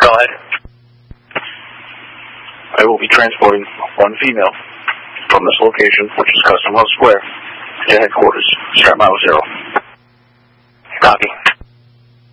Go ahead. I will be transporting one female from this location, which is Custom House Square, to headquarters, Strat Mile 0. Copy.